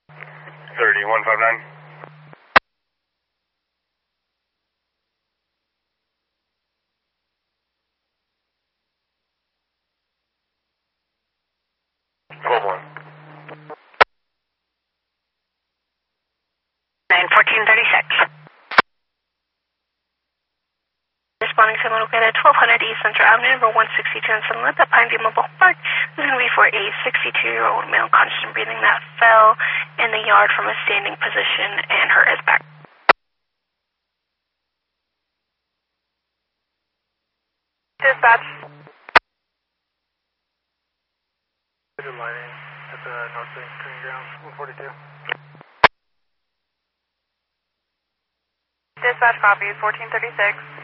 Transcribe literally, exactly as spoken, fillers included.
thirty, one five nine. twelve one. nine fourteen thirty-six. Responding to located at twelve hundred East Central Avenue, number one sixty-two in Sunlit, at Pine View Mobile Park. This is going to be for a sixty-two-year-old male conscious and breathing that fell in the yard from a standing position and hurt his back. Dispatch. Good lighting at the North Bank Training Grounds, one forty-two. Dispatch copy, fourteen thirty-six.